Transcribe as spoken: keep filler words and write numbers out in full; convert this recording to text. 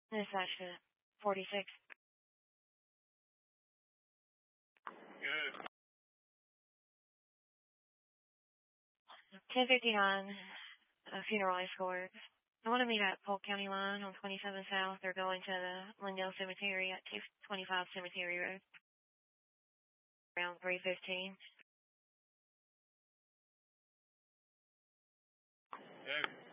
Dispatch to forty-six. Good. ten fifty-nine, uh, funeral escort. I want to meet at Polk County line on twenty-seven South. They're going to the Lindale Cemetery at two twenty-five Cemetery Road. Around three fifteen. Good.